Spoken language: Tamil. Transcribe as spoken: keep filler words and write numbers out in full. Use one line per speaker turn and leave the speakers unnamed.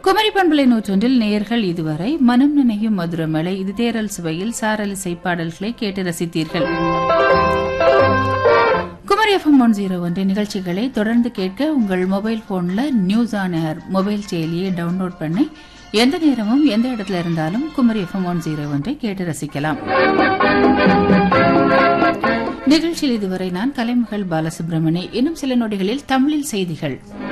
குமரி பண்பலை நூற்றொன்றில் நேயர்கள் இதுவரை மனம் நினையும் மதுரமலை இது தேரல் சுவையில் சாரலிசை பாடல்களை கேட்டு ரசித்தீர்கள். குமரி எஃப்எம் ஒன் ஜீரோ ஒன்று நிகழ்ச்சிகளை தொடர்ந்து கேட்க உங்கள் மொபைல் போன்ல நியூஸ் ஆன் ஏர் மொபைல் செயலியை டவுன்லோட் பண்ணி எந்த நேரமும் எந்த இடத்துல இருந்தாலும் குமரி எஃப்எம் ஒன் ஜீரோ ஒன்றை கேட்டு ரசிக்கலாம். நிகழ்ச்சியில் இதுவரை நான் கலைமகள் பாலசுப்ரமணி. இன்னும் சில நொடிகளில் தமிழில் செய்திகள்.